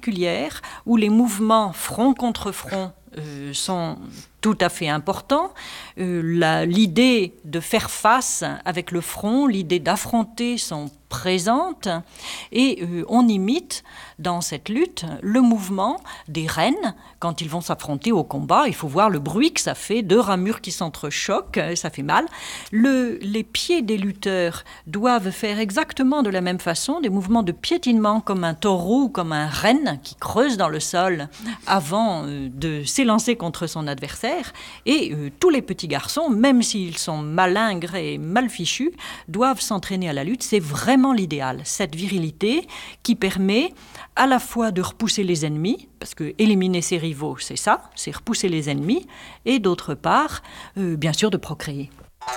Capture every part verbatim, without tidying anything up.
particulière où les mouvements front contre front euh, sont tout à fait importants. Euh, la, l'idée de faire face avec le front, l'idée d'affronter sont présentes et euh, on imite dans cette lutte le mouvement des rennes quand ils vont s'affronter au combat. Il faut voir le bruit que ça fait, deux ramures qui s'entrechoquent, ça fait mal. Le, les pieds des lutteurs doivent faire exactement de la même façon des mouvements de piétinement comme un taureau ou comme un renne qui creuse dans le sol avant euh, de s'élancer contre son adversaire. Et euh, tous les petits garçons, même s'ils sont malingres et mal fichus, doivent s'entraîner à la lutte. C'est vraiment l'idéal, cette virilité qui permet à la fois de repousser les ennemis, parce que éliminer ses rivaux, c'est ça, c'est repousser les ennemis, et d'autre part, euh, bien sûr, de procréer.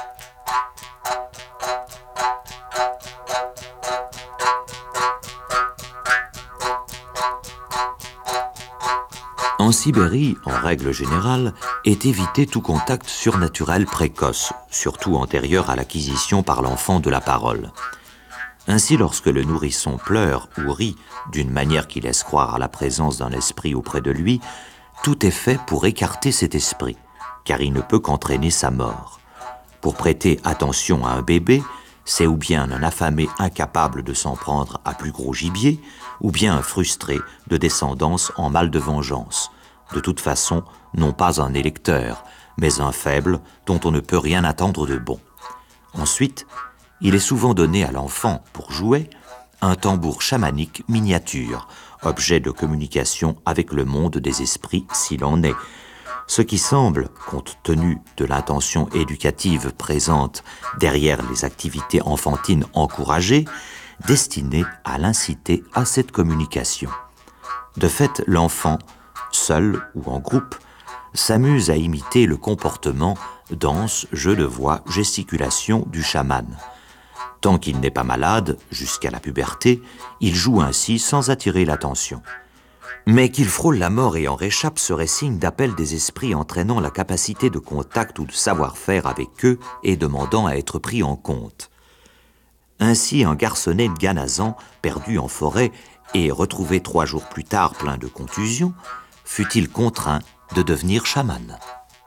En Sibérie, en règle générale, est évité tout contact surnaturel précoce, surtout antérieur à l'acquisition par l'enfant de la parole. Ainsi, lorsque le nourrisson pleure ou rit d'une manière qui laisse croire à la présence d'un esprit auprès de lui, tout est fait pour écarter cet esprit, car il ne peut qu'entraîner sa mort. Pour prêter attention à un bébé, c'est ou bien un affamé incapable de s'en prendre à plus gros gibier, ou bien un frustré de descendance en mal de vengeance. De toute façon, non pas un électeur, mais un faible dont on ne peut rien attendre de bon. Ensuite, il est souvent donné à l'enfant, pour jouer, un tambour chamanique miniature, objet de communication avec le monde des esprits s'il en est, ce qui semble, compte tenu de l'intention éducative présente derrière les activités enfantines encouragées, destiné à l'inciter à cette communication. De fait, l'enfant, seul ou en groupe, s'amuse à imiter le comportement, danse, jeu de voix, gesticulation du chaman. Tant qu'il n'est pas malade, jusqu'à la puberté, il joue ainsi sans attirer l'attention. Mais qu'il frôle la mort et en réchappe serait signe d'appel des esprits entraînant la capacité de contact ou de savoir-faire avec eux et demandant à être pris en compte. Ainsi, un garçonnet de Ganazan, perdu en forêt et retrouvé trois jours plus tard plein de contusions, fut-il contraint de devenir chaman.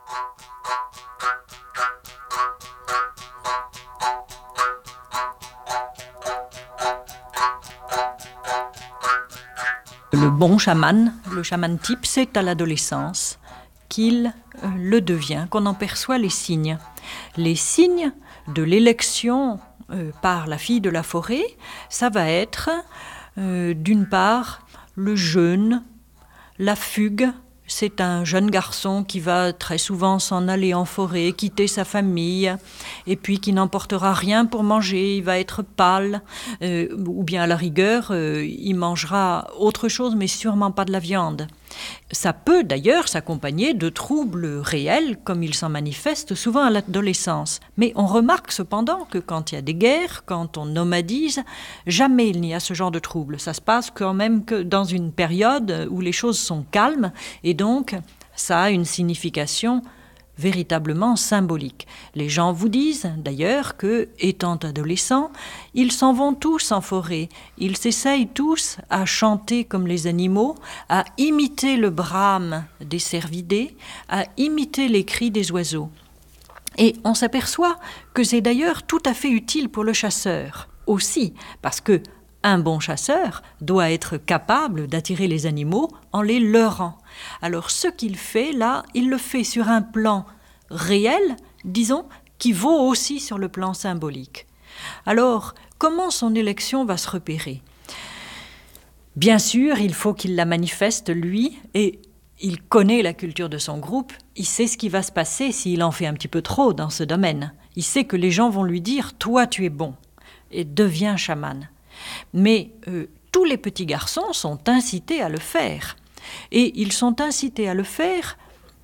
Le bon chaman, le chaman type, c'est à l'adolescence qu'il euh, le devient, qu'on en perçoit les signes. Les signes de l'élection euh, par la fille de la forêt, ça va être euh, d'une part le jeûne, la fugue. C'est un jeune garçon qui va très souvent s'en aller en forêt, quitter sa famille, et puis qui n'emportera rien pour manger, il va être pâle, euh, ou bien à la rigueur, euh, il mangera autre chose, mais sûrement pas de la viande. Ça peut d'ailleurs s'accompagner de troubles réels, comme il s'en manifeste souvent à l'adolescence. Mais on remarque cependant que quand il y a des guerres, quand on nomadise, jamais il n'y a ce genre de troubles. Ça se passe quand même que dans une période où les choses sont calmes, et donc ça a une signification véritablement symbolique. Les gens vous disent d'ailleurs que, étant adolescents, ils s'en vont tous en forêt. Ils s'essayent tous à chanter comme les animaux, à imiter le brame des cervidés, à imiter les cris des oiseaux. Et on s'aperçoit que c'est d'ailleurs tout à fait utile pour le chasseur aussi, parce que un bon chasseur doit être capable d'attirer les animaux en les leurrant. Alors ce qu'il fait là, il le fait sur un plan réel, disons, qui vaut aussi sur le plan symbolique. Alors, comment son élection va se repérer ? Bien sûr, il faut qu'il la manifeste, lui, et il connaît la culture de son groupe, il sait ce qui va se passer s'il en fait un petit peu trop dans ce domaine. Il sait que les gens vont lui dire « toi tu es bon » et deviens chaman. Mais euh, tous les petits garçons sont incités à le faire. Et ils sont incités à le faire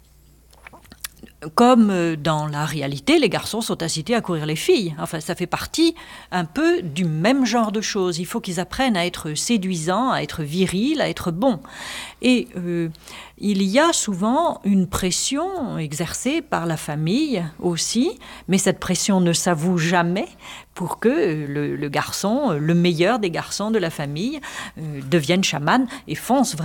comme dans la réalité, les garçons sont incités à courir les filles. Enfin, ça fait partie un peu du même genre de choses. Il faut qu'ils apprennent à être séduisants, à être virils, à être bons. Et euh, il y a souvent une pression exercée par la famille aussi, mais cette pression ne s'avoue jamais pour que le, le garçon, le meilleur des garçons de la famille, euh, devienne chaman et fonce vraiment